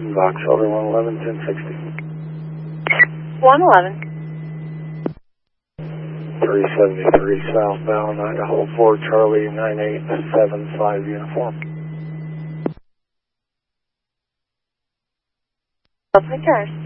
Box Elder 111, 1060. 111. 373 southbound, Idaho 4, Charlie 9875 uniform. Open cars.